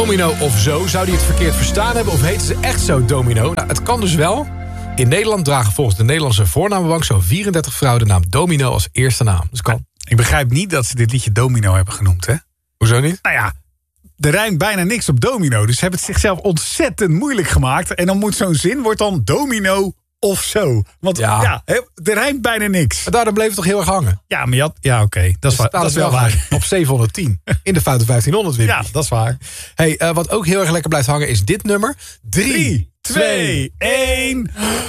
Domino of zo. Zou die het verkeerd verstaan hebben of heten ze echt zo Domino? Nou, het kan dus wel. In Nederland dragen volgens de Nederlandse voornamenbank zo'n 34 vrouwen de naam Domino als eerste naam. Dus kan. Ik begrijp niet dat ze dit liedje Domino hebben genoemd, hè? Hoezo niet? Nou ja, er rijmt bijna niks op domino. Dus ze hebben het zichzelf ontzettend moeilijk gemaakt. En dan moet zo'n zin, wordt dan domino of zo. Want ja er rijmt bijna niks. Maar daarom bleef het toch heel erg hangen? Ja, maar oké. Dat is wel waar. Op 710. In de foute 1500 weer. Ja, dat is waar. Hey, wat ook heel erg lekker blijft hangen is dit nummer. 3, 2, 1...